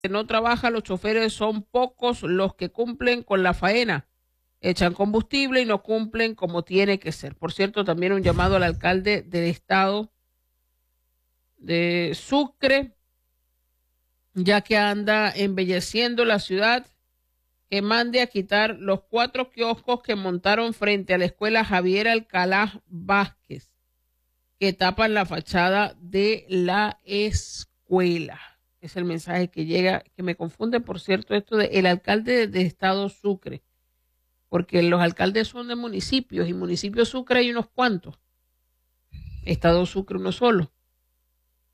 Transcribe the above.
que no trabaja, los choferes son pocos los que cumplen con la faena. Echan combustible y no cumplen como tiene que ser. Por cierto, también un llamado al alcalde del estado de Sucre, ya que anda embelleciendo la ciudad, que mande a quitar los 4 kioscos que montaron frente a la escuela Javier Alcalá Vázquez, que tapan la fachada de la escuela. Es el mensaje que llega, que me confunde, por cierto, esto de el alcalde de estado Sucre, porque los alcaldes son de municipios y municipios Sucre hay unos cuantos, estado Sucre uno solo.